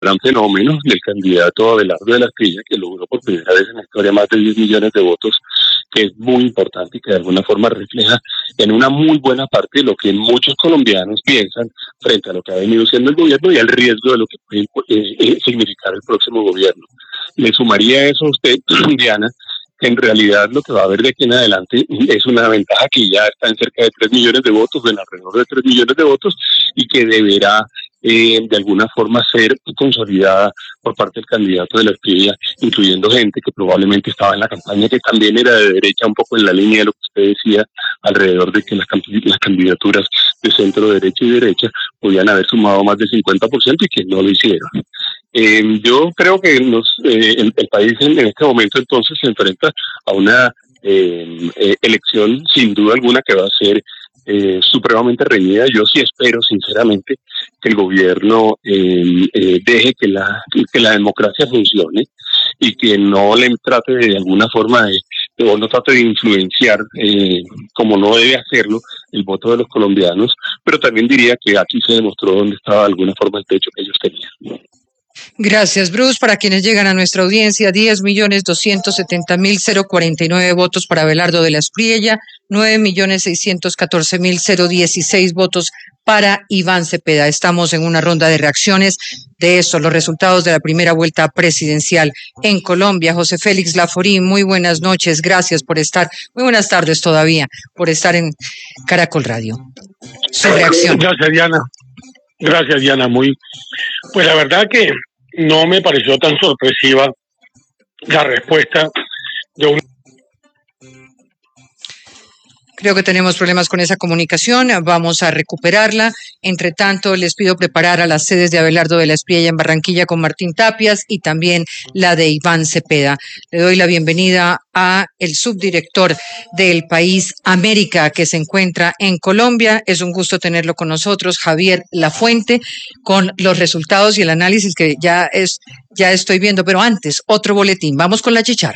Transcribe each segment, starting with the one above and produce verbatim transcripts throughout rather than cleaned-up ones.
gran fenómeno del candidato Abelardo de la Espriella, que logró por primera vez en la historia más de diez millones de votos, que es muy importante y que de alguna forma refleja en una muy buena parte de lo que muchos colombianos piensan frente a lo que ha venido siendo el gobierno y al riesgo de lo que puede eh, eh, significar el próximo gobierno. Le sumaría eso a usted, Diana, que en realidad lo que va a haber de aquí en adelante es una ventaja que ya está en cerca de tres millones de votos, en alrededor de tres millones de votos, y que deberá eh, de alguna forma ser consolidada por parte del candidato de la Espriella, incluyendo gente que probablemente estaba en la campaña, que también era de derecha, un poco en la línea de lo que usted decía, alrededor de que las, las candidaturas de centro derecha y derecha podían haber sumado más del cincuenta por ciento y que no lo hicieron. Eh, yo creo que nos, eh, el, el país en, en este momento entonces se enfrenta a una eh, eh, elección sin duda alguna que va a ser eh, supremamente reñida. Yo sí espero sinceramente que el gobierno eh, eh, deje que la, que la democracia funcione y que no le trate de alguna forma de, o no trate de influenciar eh, como no debe hacerlo el voto de los colombianos, pero también diría que aquí se demostró dónde estaba de alguna forma el techo que ellos tenían. Gracias, Bruce. Para quienes llegan a nuestra audiencia, diez millones doscientos setenta mil cuarenta y nueve votos para Abelardo de la Espriella, nueve millones seiscientos catorce mil dieciséis votos para Iván Cepeda. Estamos en una ronda de reacciones de eso, los resultados de la primera vuelta presidencial en Colombia. José Félix Laforí, muy buenas noches, gracias por estar, muy buenas tardes todavía, por estar en Caracol Radio. Su reacción. Gracias, Diana. Gracias, Diana. Muy, pues la verdad que no me pareció tan sorpresiva la respuesta de un... Creo que tenemos problemas con esa comunicación, vamos a recuperarla. Entre tanto, les pido preparar a las sedes de Abelardo de la Espriella en Barranquilla con Martín Tapias y también la de Iván Cepeda. Le doy la bienvenida a el subdirector del País América que se encuentra en Colombia. Es un gusto tenerlo con nosotros, Javier Lafuente, con los resultados y el análisis que ya es ya estoy viendo. Pero antes, otro boletín. Vamos con la chicharra.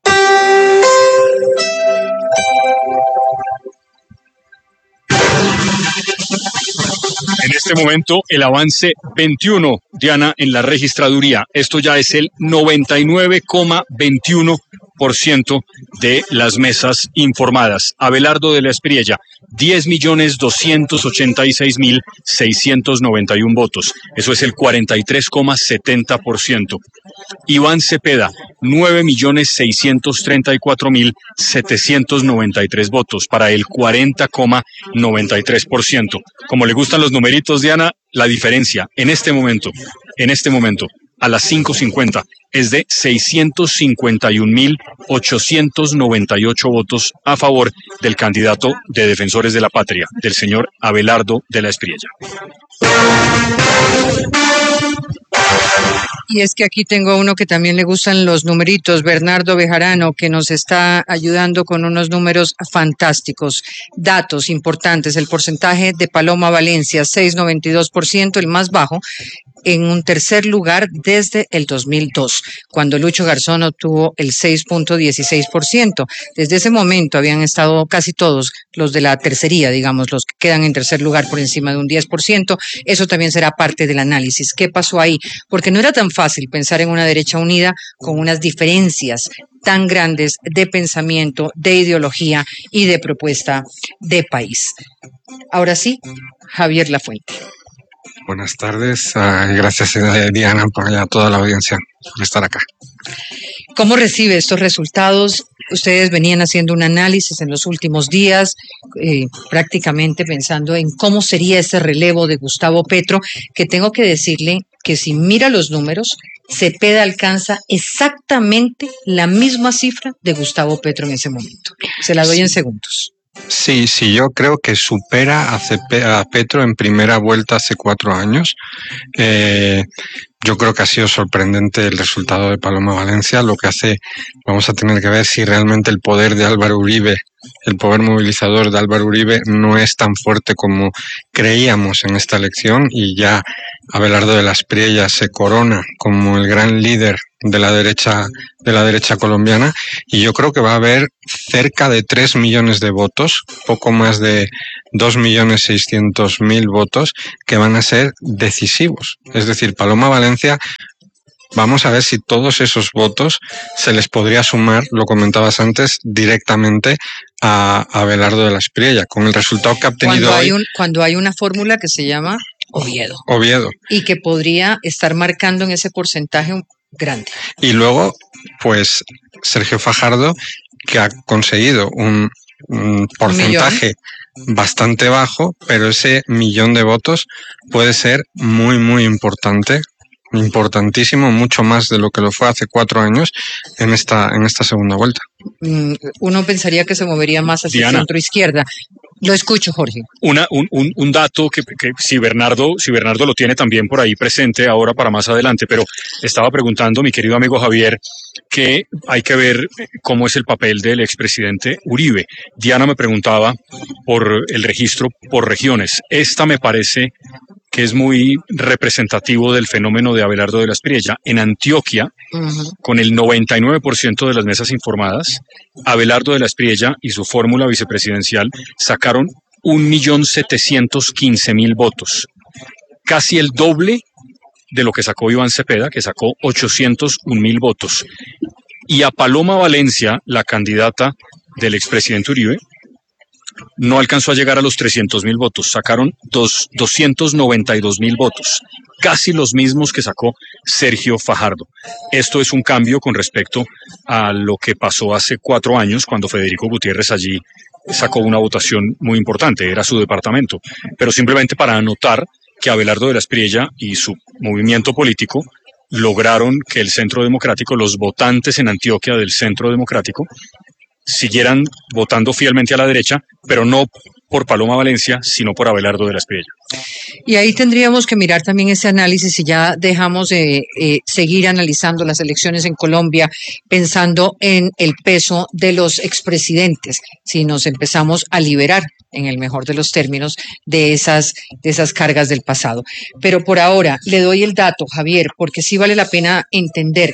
En este momento, el avance veintiuno, Diana, en la registraduría. Esto ya es el noventa y nueve coma veintiuno por ciento de las mesas informadas. Abelardo de la Espriella, diez millones doscientos ochenta y seis mil seiscientos noventa y uno votos. Eso es el cuarenta y tres coma setenta por ciento. Iván Cepeda, nueve millones seiscientos treinta y cuatro mil setecientos noventa y tres votos, para el cuarenta coma noventa y tres por ciento. Como le gustan los numeritos, Diana, la diferencia en este momento, en este momento, a las cinco cincuenta, es de seiscientos cincuenta y un mil ochocientos noventa y ocho votos a favor del candidato de Defensores de la Patria, del señor Abelardo de la Espriella. Y es que aquí tengo uno que también le gustan los numeritos, Bernardo Bejarano, que nos está ayudando con unos números fantásticos. Datos importantes, el porcentaje de Paloma Valencia, seis coma noventa y dos por ciento, el más bajo, en un tercer lugar desde el dos mil dos, cuando Lucho Garzón obtuvo el seis punto dieciséis por ciento. Desde ese momento habían estado casi todos los de la tercería, digamos, los que quedan en tercer lugar por encima de un diez por ciento. Eso también será parte del análisis. ¿Qué pasó ahí? Porque no era tan fácil pensar en una derecha unida con unas diferencias tan grandes de pensamiento, de ideología y de propuesta de país. Ahora sí, Javier Lafuente. Buenas tardes, uh, gracias Diana por a toda la audiencia por estar acá. ¿Cómo recibe estos resultados? Ustedes venían haciendo un análisis en los últimos días, eh, prácticamente pensando en cómo sería ese relevo de Gustavo Petro, que tengo que decirle que si mira los números, Cepeda alcanza exactamente la misma cifra de Gustavo Petro en ese momento. Se la doy en segundos. Sí, sí, yo creo que supera a, Cepe, a Petro en primera vuelta hace cuatro años. Eh, yo creo que ha sido sorprendente el resultado de Paloma Valencia. Lo que hace, vamos a tener que ver si realmente el poder de Álvaro Uribe el poder movilizador de Álvaro Uribe no es tan fuerte como creíamos en esta elección, y ya Abelardo de las Priellas se corona como el gran líder de la derecha de la derecha colombiana, y yo creo que va a haber cerca de tres millones de votos, poco más de dos millones seiscientos mil votos, que van a ser decisivos. Es decir, Paloma Valencia, vamos a ver si todos esos votos se les podría sumar, lo comentabas antes, directamente a Abelardo de las Priellas, con el resultado que ha obtenido cuando hay hoy. un, cuando hay una fórmula que se llama Oviedo. Oviedo. Y que podría estar marcando en ese porcentaje grande. Y luego, pues, Sergio Fajardo, que ha conseguido un, un porcentaje un bastante bajo, pero ese millón de votos puede ser muy, muy importante, importantísimo, mucho más de lo que lo fue hace cuatro años en esta, en esta segunda vuelta. Uno pensaría que se movería más hacia Diana. el centro izquierda. Lo escucho, Jorge. Una, un, un, un dato que, que si Bernardo, si Bernardo lo tiene también por ahí presente ahora para más adelante, pero estaba preguntando mi querido amigo Javier que hay que ver cómo es el papel del expresidente Uribe. Diana me preguntaba por el registro por regiones. Esta me parece que es muy representativo del fenómeno de Abelardo de las Priellas. En Antioquia, uh-huh. con el noventa y nueve por ciento de las mesas informadas, Abelardo de las Priellas y su fórmula vicepresidencial sacaron un millón setecientos quince mil votos, casi el doble de lo que sacó Iván Cepeda, que sacó ochocientos un mil votos. Y a Paloma Valencia, la candidata del expresidente Uribe, no alcanzó a llegar a los trescientos mil votos, sacaron dos, doscientos noventa y dos mil votos, casi los mismos que sacó Sergio Fajardo. Esto es un cambio con respecto a lo que pasó hace cuatro años, cuando Federico Gutiérrez allí sacó una votación muy importante, era su departamento, pero simplemente para anotar que Abelardo de las Priellas y su movimiento político lograron que el Centro Democrático, los votantes en Antioquia del Centro Democrático, siguieran votando fielmente a la derecha, pero no por Paloma Valencia, sino por Abelardo de las Priellas. Y ahí tendríamos que mirar también ese análisis, y ya dejamos de eh, seguir analizando las elecciones en Colombia pensando en el peso de los expresidentes, si nos empezamos a liberar, en el mejor de los términos, de esas, de esas cargas del pasado. Pero por ahora le doy el dato, Javier, porque sí vale la pena entender.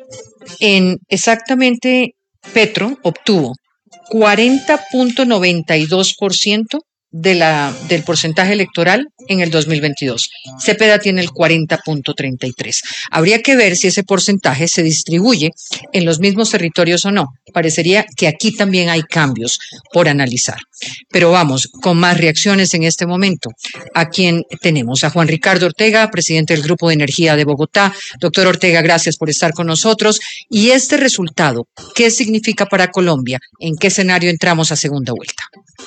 En exactamente Petro obtuvo cuarenta punto noventa y dos por ciento de la, del porcentaje electoral en el dos mil veintidós. Cepeda tiene el cuarenta punto treinta y tres. Habría que ver si ese porcentaje se distribuye en los mismos territorios o no. Parecería que aquí también hay cambios por analizar. Pero vamos, con más reacciones en este momento. ¿A quién tenemos? A Juan Ricardo Ortega, presidente del Grupo de Energía de Bogotá. Doctor Ortega, gracias por estar con nosotros. Y este resultado, ¿qué significa para Colombia? ¿En qué escenario entramos a segunda vuelta?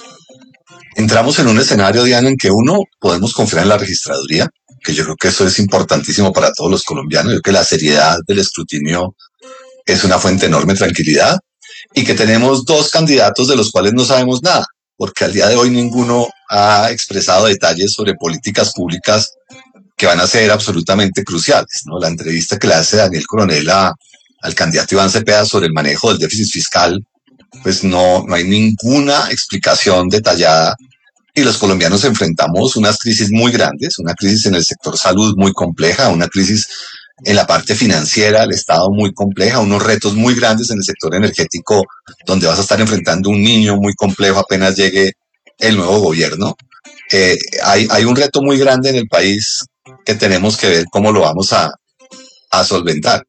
Entramos en un escenario, Diana, en que uno, podemos confiar en la registraduría, que yo creo que eso es importantísimo para todos los colombianos. Yo creo que la seriedad del escrutinio es una fuente de enorme tranquilidad, y que tenemos dos candidatos de los cuales no sabemos nada, porque al día de hoy ninguno ha expresado detalles sobre políticas públicas que van a ser absolutamente cruciales, ¿no? La entrevista que le hace Daniel Coronel a, al candidato Iván Cepeda sobre el manejo del déficit fiscal, pues no, no hay ninguna explicación detallada, y los colombianos enfrentamos unas crisis muy grandes, una crisis en el sector salud muy compleja, una crisis en la parte financiera del Estado muy compleja, unos retos muy grandes en el sector energético, donde vas a estar enfrentando un niño muy complejo apenas llegue el nuevo gobierno. Eh, hay, hay un reto muy grande en el país que tenemos que ver cómo lo vamos a, a solventar.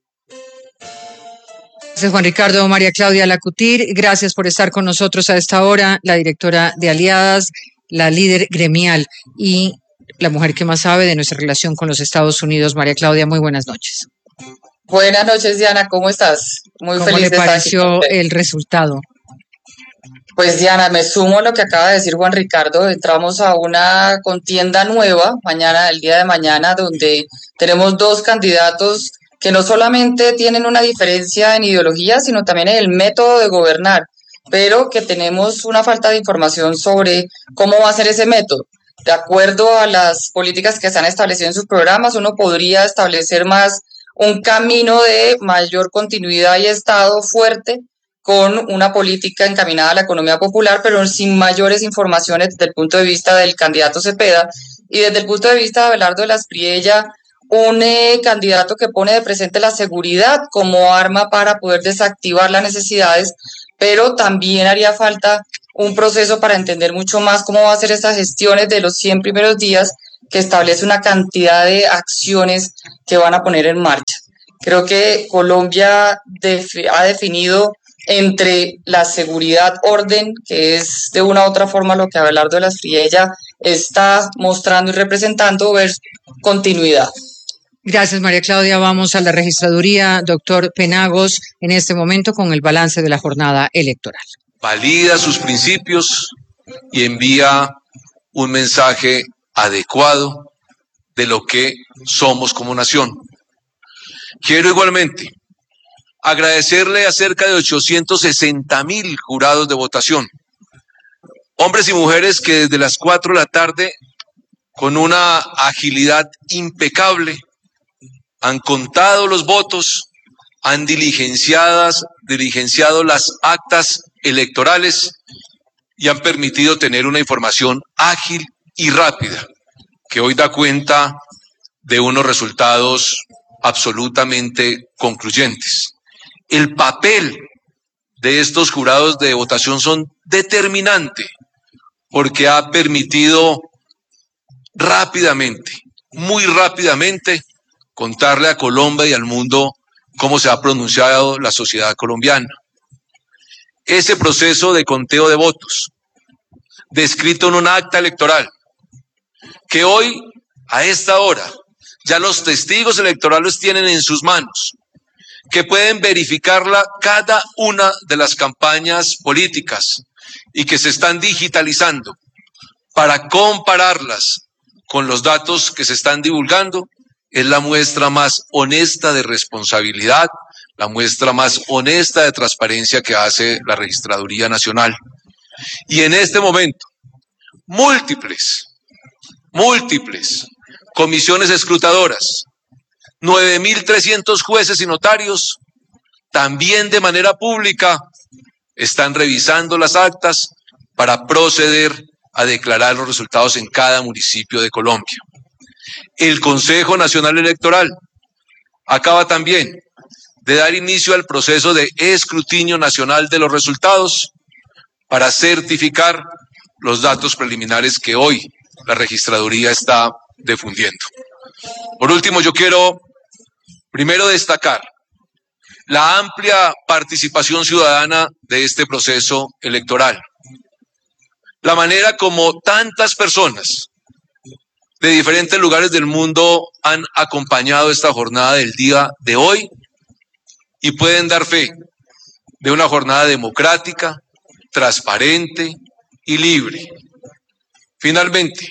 Gracias, Juan Ricardo. María Claudia Lacutir, gracias por estar con nosotros a esta hora, la directora de Aliadas, la líder gremial y la mujer que más sabe de nuestra relación con los Estados Unidos. María Claudia, muy buenas noches. Buenas noches, Diana, ¿cómo estás? Muy ¿Cómo feliz le de estar pareció aquí. el resultado? Pues Diana, me sumo a lo que acaba de decir Juan Ricardo. Entramos a una contienda nueva mañana, el día de mañana, donde tenemos dos candidatos que no solamente tienen una diferencia en ideología, sino también en el método de gobernar, pero que tenemos una falta de información sobre cómo va a ser ese método. De acuerdo a las políticas que se han establecido en sus programas, uno podría establecer más un camino de mayor continuidad y Estado fuerte, con una política encaminada a la economía popular, pero sin mayores informaciones desde el punto de vista del candidato Cepeda y desde el punto de vista de Abelardo de la Espriella, un eh, candidato que pone de presente la seguridad como arma para poder desactivar las necesidades, pero también haría falta un proceso para entender mucho más cómo va a ser estas gestiones de los cien primeros días, que establece una cantidad de acciones que van a poner en marcha. Creo que Colombia def- ha definido entre la seguridad, orden, que es de una u otra forma lo que Abelardo de la Espriella está mostrando y representando, versus continuidad. Gracias, María Claudia. Vamos a la registraduría. Doctor Penagos, en este momento con el balance de la jornada electoral. Valida sus principios y envía un mensaje adecuado de lo que somos como nación. Quiero igualmente agradecerle a cerca de ochocientos sesenta mil jurados de votación, hombres y mujeres que desde las cuatro de la tarde, con una agilidad impecable, han contado los votos, han diligenciadas, diligenciado las actas electorales y han permitido tener una información ágil y rápida, que hoy da cuenta de unos resultados absolutamente concluyentes. El papel de estos jurados de votación son determinante porque ha permitido rápidamente, muy rápidamente, contarle a Colombia y al mundo cómo se ha pronunciado la sociedad colombiana. Ese proceso de conteo de votos, descrito en un acta electoral, que hoy, a esta hora, ya los testigos electorales tienen en sus manos, que pueden verificarla cada una de las campañas políticas y que se están digitalizando para compararlas con los datos que se están divulgando, es la muestra más honesta de responsabilidad, la muestra más honesta de transparencia que hace la Registraduría Nacional. Y en este momento, múltiples, múltiples comisiones escrutadoras, nueve mil trescientos jueces y notarios, también de manera pública, están revisando las actas para proceder a declarar los resultados en cada municipio de Colombia. El Consejo Nacional Electoral acaba también de dar inicio al proceso de escrutinio nacional de los resultados para certificar los datos preliminares que hoy la registraduría está difundiendo. Por último, yo quiero primero destacar la amplia participación ciudadana de este proceso electoral, la manera como tantas personas de diferentes lugares del mundo han acompañado esta jornada del día de hoy y pueden dar fe de una jornada democrática, transparente y libre. Finalmente,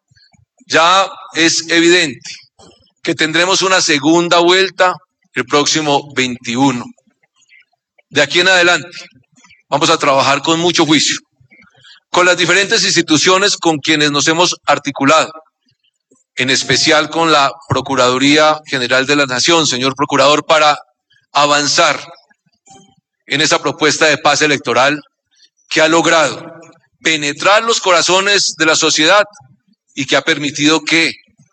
ya es evidente que tendremos una segunda vuelta el próximo veintiuno. De aquí en adelante vamos a trabajar con mucho juicio, con las diferentes instituciones con quienes nos hemos articulado, en especial con la Procuraduría General de la Nación, señor Procurador, para avanzar en esa propuesta de paz electoral que ha logrado penetrar los corazones de la sociedad y que ha permitido que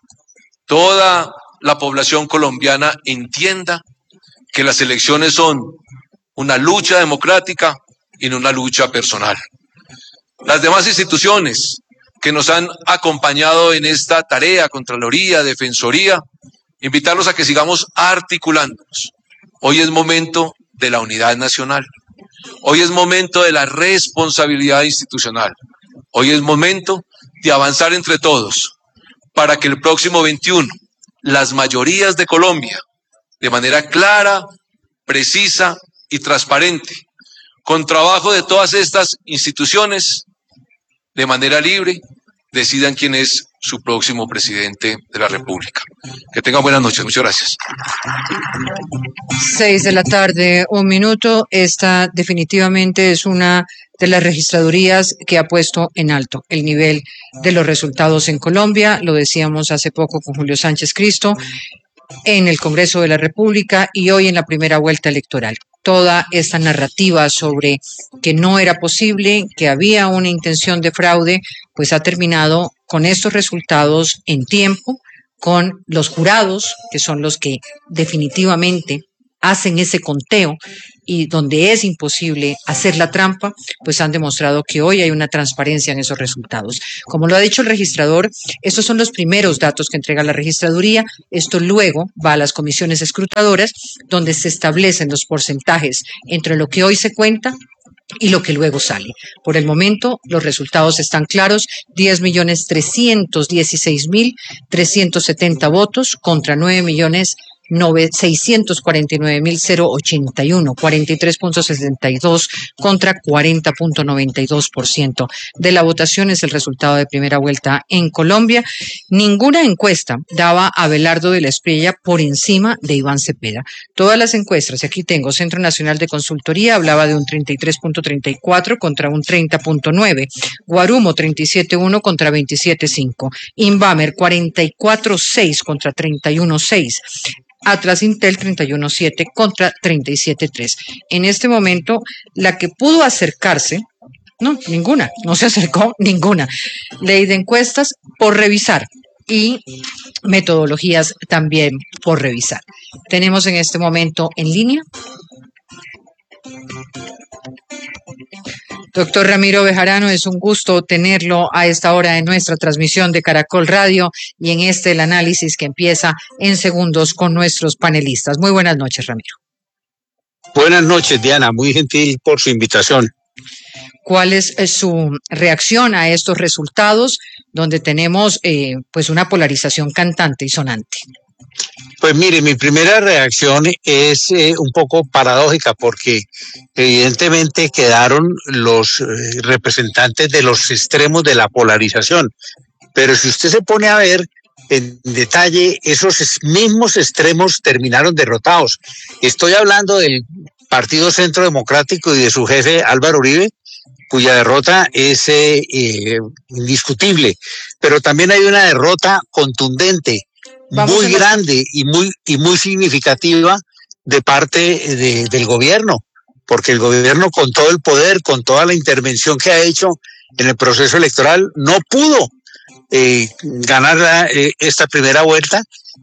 toda la población colombiana entienda que las elecciones son una lucha democrática y no una lucha personal. Las demás instituciones que nos han acompañado en esta tarea, Contraloría, Defensoría, invitarlos a que sigamos articulándonos. Hoy es momento de la unidad nacional. Hoy es momento de la responsabilidad institucional. Hoy es momento de avanzar entre todos para que el próximo veintiuno las mayorías de Colombia, de manera clara, precisa y transparente, con trabajo de todas estas instituciones, de manera libre, decidan quién es su próximo presidente de la República. Que tengan buenas noches. Muchas gracias. Seis de la tarde, un minuto. Esta definitivamente es una de las registradurías que ha puesto en alto el nivel de los resultados en Colombia. Lo decíamos hace poco con Julio Sánchez Cristo en el Congreso de la República y hoy en la primera vuelta electoral. toda esta narrativa sobre que no era posible, que había una intención de fraude, pues ha terminado con estos resultados en tiempo, con los jurados, que son los que definitivamente hacen ese conteo y donde es imposible hacer la trampa, pues han demostrado que hoy hay una transparencia en esos resultados. Como lo ha dicho el registrador, estos son los primeros datos que entrega la registraduría. Esto luego va a las comisiones escrutadoras, donde se establecen los porcentajes entre lo que hoy se cuenta y lo que luego sale. Por el momento, los resultados están claros: diez millones trescientos dieciséis mil trescientos setenta votos contra nueve millones seiscientos cuarenta y nueve mil ochenta y uno, cuarenta y tres punto sesenta y dos contra cuarenta punto noventa y dos por ciento de la votación. Es el resultado de primera vuelta en Colombia. Ninguna encuesta daba a Abelardo de la Espriella por encima de Iván Cepeda. Todas las encuestas, y aquí tengo Centro Nacional de Consultoría, hablaba de un treinta y tres punto treinta y cuatro contra un treinta punto nueve, Guarumo treinta y siete punto uno contra veintisiete punto cinco, Invamer cuarenta y cuatro punto seis contra treinta y uno punto seis, Atlas Intel treinta y uno punto siete contra treinta y siete punto tres. En este momento, la que pudo acercarse, no, ninguna, no se acercó ninguna. Ley de encuestas por revisar y metodologías también por revisar. Tenemos en este momento en línea doctor Ramiro Bejarano. Es un gusto tenerlo a esta hora de nuestra transmisión de Caracol Radio y en este el análisis que empieza en segundos con nuestros panelistas. Muy buenas noches, Ramiro. Buenas noches, Diana. Muy gentil por su invitación. ¿Cuál es su reacción a estos resultados donde tenemos eh, pues una polarización cantante y sonante? Pues mire, mi primera reacción es eh, un poco paradójica porque evidentemente quedaron los eh, representantes de los extremos de la polarización. Pero si usted se pone a ver en detalle, esos mismos extremos terminaron derrotados. Estoy hablando del Partido Centro Democrático y de su jefe Álvaro Uribe, cuya derrota es eh, eh, indiscutible. Pero también hay una derrota contundente, Vamos muy grande y muy y muy significativa de parte de, del gobierno, porque el gobierno, con todo el poder, con toda la intervención que ha hecho en el proceso electoral, no pudo eh, ganar la, eh, esta primera vuelta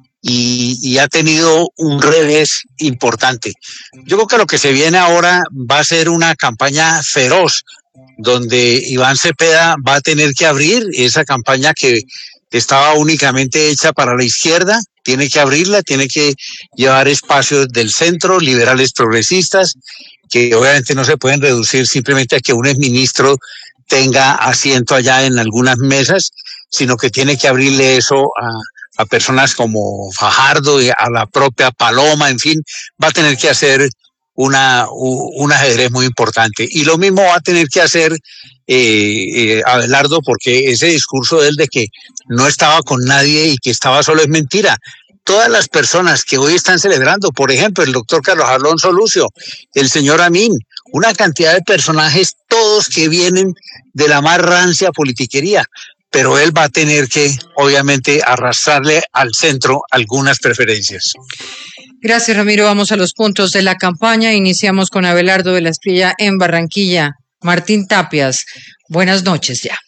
y, y ha tenido un revés importante. Yo creo que lo que se viene ahora va a ser una campaña feroz, donde Iván Cepeda va a tener que abrir esa campaña que estaba únicamente hecha para la izquierda, tiene que abrirla, tiene que llevar espacios del centro, liberales progresistas, que obviamente no se pueden reducir simplemente a que un exministro tenga asiento allá en algunas mesas, sino que tiene que abrirle eso a, a personas como Fajardo y a la propia Paloma, en fin, va a tener que hacer una, un ajedrez muy importante. Y lo mismo va a tener que hacer eh, eh, Abelardo, porque ese discurso de él de que no estaba con nadie y que estaba solo es mentira. Todas las personas que hoy están celebrando, por ejemplo, el doctor Carlos Alonso Lucio, el señor Amin, una cantidad de personajes, todos que vienen de la más rancia politiquería, pero él va a tener que, obviamente, arrastrarle al centro algunas preferencias. Gracias, Ramiro. Vamos a los puntos de la campaña. Iniciamos con Abelardo de la Espriella en Barranquilla. Martín Tapias, buenas noches ya.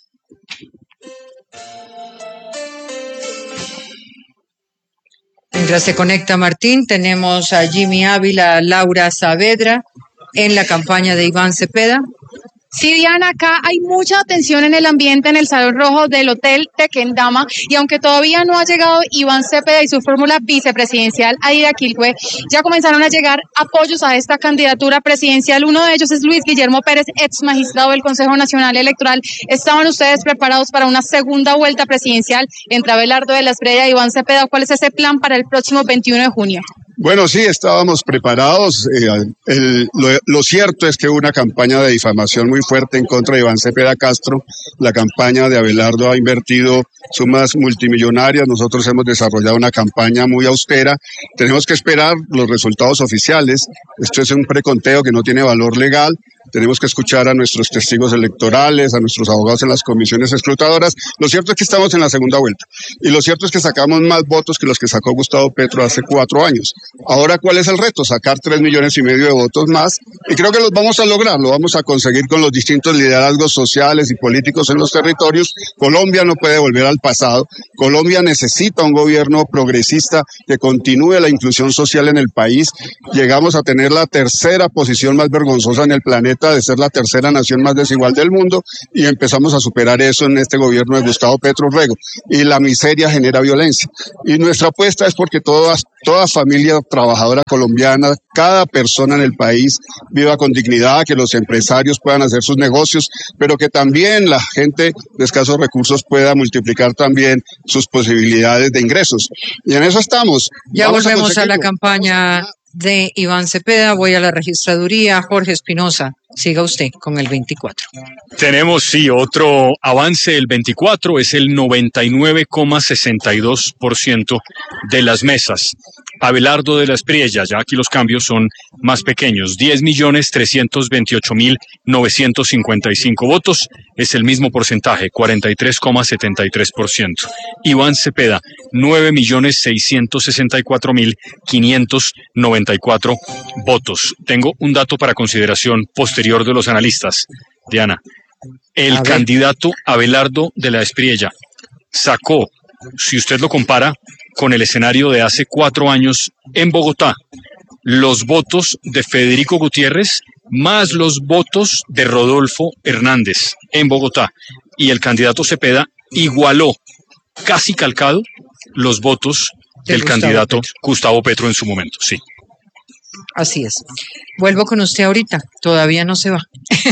Mientras se conecta Martín, tenemos a Jimmy Ávila, a Laura Saavedra en la campaña de Iván Cepeda. Sí, Diana, acá hay mucha tensión en el ambiente en el Salón Rojo del Hotel Tequendama, y aunque todavía no ha llegado Iván Cepeda y su fórmula vicepresidencial Aida Quilcue, ya comenzaron a llegar apoyos a esta candidatura presidencial. Uno de ellos es Luis Guillermo Pérez, ex magistrado del Consejo Nacional Electoral. ¿Estaban ustedes preparados para una segunda vuelta presidencial entre Abelardo de la Espriella y Iván Cepeda? ¿Cuál es ese plan para el próximo veintiuno de junio? Bueno, sí, estábamos preparados. Eh, el, lo, lo cierto es que hubo una campaña de difamación muy fuerte en contra de Iván Cepeda Castro. La campaña de Abelardo ha invertido sumas multimillonarias. Nosotros hemos desarrollado una campaña muy austera. Tenemos que esperar los resultados oficiales. Esto es un preconteo que no tiene valor legal, tenemos que escuchar a nuestros testigos electorales, a nuestros abogados en las comisiones escrutadoras. Lo cierto es que estamos en la segunda vuelta y lo cierto es que sacamos más votos que los que sacó Gustavo Petro hace cuatro años. Ahora, ¿cuál es el reto? Sacar tres millones y medio de votos más y creo que los vamos a lograr, lo vamos a conseguir con los distintos liderazgos sociales y políticos en los territorios. Colombia no puede volver al pasado. Colombia necesita un gobierno progresista que continúe la inclusión social en el país. Llegamos a tener la tercera posición más vergonzosa en el planeta de ser la tercera nación más desigual del mundo y empezamos a superar eso en este gobierno de Gustavo Petro Rego. Y la miseria genera violencia. Y nuestra apuesta es porque todas, toda familia trabajadora colombiana, cada persona en el país viva con dignidad, que los empresarios puedan hacer sus negocios, pero que también la gente de escasos recursos pueda multiplicar también sus posibilidades de ingresos. Y en eso estamos. Ya Vamos volvemos a, a la campaña de Iván Cepeda. Voy a la registraduría. Jorge Espinosa, siga usted con el veinticuatro. Tenemos, sí, otro avance. El veinticuatro es el noventa y nueve coma sesenta y dos por ciento de las mesas. Abelardo de la Espriella, ya aquí los cambios son más pequeños, diez millones trescientos veintiocho mil novecientos cincuenta y cinco votos, es el mismo porcentaje, cuarenta y tres coma setenta y tres por ciento. Iván Cepeda, nueve millones seiscientos sesenta y cuatro mil quinientos noventa y cuatro votos. Tengo un dato para consideración posterior de los analistas. Diana, el candidato Abelardo de la Espriella sacó, si usted lo compara con el escenario de hace cuatro años en Bogotá, los votos de Federico Gutiérrez más los votos de Rodolfo Hernández en Bogotá. Y el candidato Cepeda igualó, casi calcado, los votos del de candidato Petro. Gustavo Petro en su momento, sí. Así es. Vuelvo con usted ahorita, todavía no se va.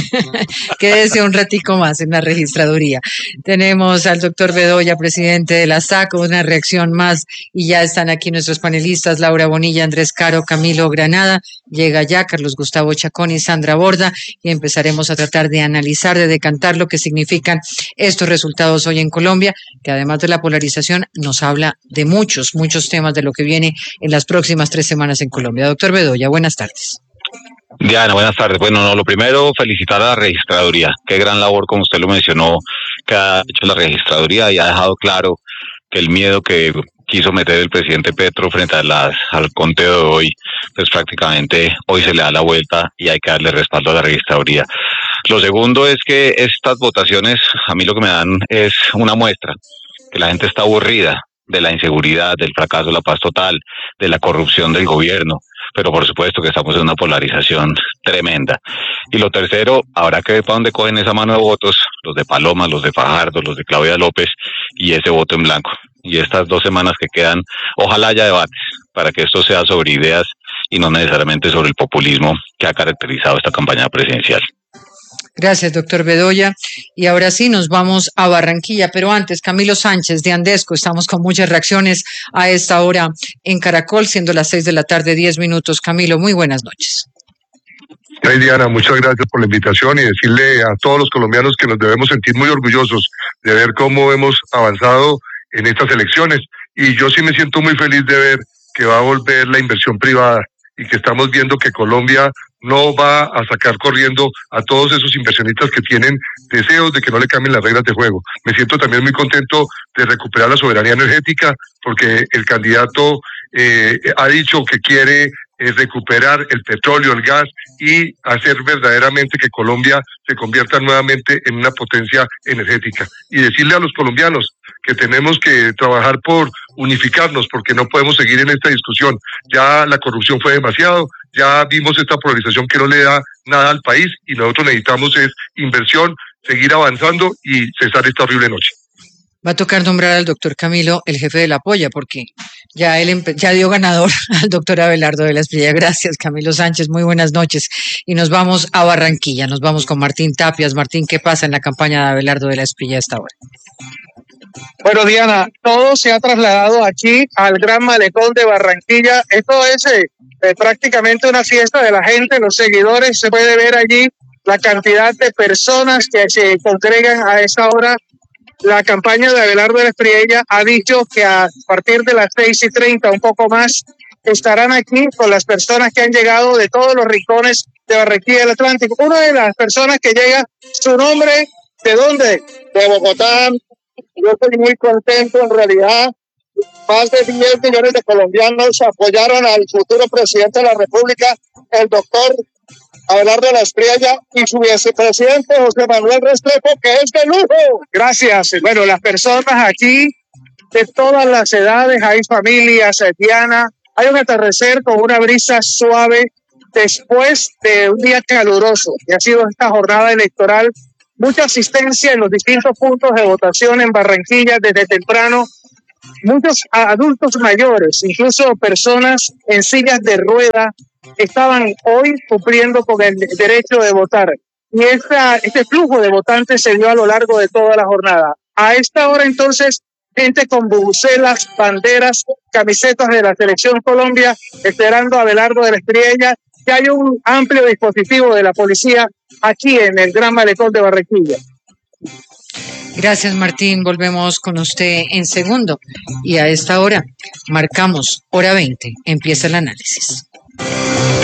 Quédese un ratico más en la registraduría. Tenemos al doctor Bedoya, presidente de la S A C, una reacción más, y ya están aquí nuestros panelistas, Laura Bonilla, Andrés Caro, Camilo Granada, llega ya Carlos Gustavo Chacón y Sandra Borda, y empezaremos a tratar de analizar, de decantar lo que significan estos resultados hoy en Colombia, que además de la polarización nos habla de muchos, muchos temas de lo que viene en las próximas tres semanas en Colombia. Doctor Bedoya, buenas tardes. Diana, buenas tardes. Bueno, no, lo primero, felicitar a la registraduría. Qué gran labor, como usted lo mencionó, que ha hecho la registraduría y ha dejado claro que el miedo que quiso meter el presidente Petro frente a las, al conteo de hoy, pues prácticamente hoy se le da la vuelta y hay que darle respaldo a la registraduría. Lo segundo es que estas votaciones, a mí lo que me dan es una muestra, que la gente está aburrida de la inseguridad, del fracaso de la paz total, de la corrupción del gobierno, pero por supuesto que estamos en una polarización tremenda. Y lo tercero, habrá que ver para dónde cogen esa mano de votos, los de Paloma, los de Fajardo, los de Claudia López y ese voto en blanco. Y estas dos semanas que quedan, ojalá haya debates para que esto sea sobre ideas y no necesariamente sobre el populismo que ha caracterizado esta campaña presidencial. Gracias, doctor Bedoya. Y ahora sí, nos vamos a Barranquilla, pero antes, Camilo Sánchez de Andesco, estamos con muchas reacciones a esta hora en Caracol, siendo las seis de la tarde, diez minutos. Camilo, muy buenas noches. Hey, Diana, muchas gracias por la invitación y decirle a todos los colombianos que nos debemos sentir muy orgullosos de ver cómo hemos avanzado en estas elecciones. Y yo sí me siento muy feliz de ver que va a volver la inversión privada y que estamos viendo que Colombia no va a sacar corriendo a todos esos inversionistas que tienen deseos de que no le cambien las reglas de juego. Me siento también muy contento de recuperar la soberanía energética porque el candidato eh, ha dicho que quiere eh, recuperar el petróleo, el gas y hacer verdaderamente que Colombia se convierta nuevamente en una potencia energética. Y decirle a los colombianos que tenemos que trabajar por unificarnos porque no podemos seguir en esta discusión. Ya la corrupción fue demasiado, ya vimos esta polarización que no le da nada al país y nosotros necesitamos es inversión, seguir avanzando y cesar esta horrible noche. Va a tocar nombrar al doctor Camilo el jefe de la polla porque ya él ya dio ganador al doctor Abelardo de la Espriella. Gracias, Camilo Sánchez, muy buenas noches. Y nos vamos a Barranquilla, nos vamos con Martín Tapias. Martín, ¿qué pasa en la campaña de Abelardo de la Espriella a esta hora? Bueno, Diana, todo se ha trasladado aquí al Gran Malecón de Barranquilla. Esto es eh, eh, prácticamente una fiesta de la gente, los seguidores. Se puede ver allí la cantidad de personas que se congregan a esa hora. La campaña de Abelardo de la Espriella ha dicho que a partir de las seis y treinta, un poco más, estarán aquí con las personas que han llegado de todos los rincones de Barranquilla del Atlántico. Una de las personas que llega, su nombre, ¿de dónde? De Bogotá. Yo estoy muy contento, en realidad. Más de diez millones de colombianos apoyaron al futuro presidente de la República, el doctor Abelardo de la Espriella, y su vicepresidente José Manuel Restrepo, que es de lujo. Gracias. Bueno, las personas aquí de todas las edades, hay familias, Diana, hay un atardecer con una brisa suave después de un día caluroso, que ha sido esta jornada electoral. Mucha asistencia en los distintos puntos de votación en Barranquilla desde temprano. Muchos adultos mayores, incluso personas en sillas de rueda, estaban hoy cumpliendo con el derecho de votar. Y esta, este flujo de votantes se dio a lo largo de toda la jornada. A esta hora, entonces, gente con bubucelas, banderas, camisetas de la Selección Colombia, esperando a Abelardo de la Espriella, que hay un amplio dispositivo de la policía aquí en el Gran Malecón de Barranquilla. Gracias, Martín. Volvemos con usted en segundo. Y a esta hora marcamos hora veinte. Empieza el análisis.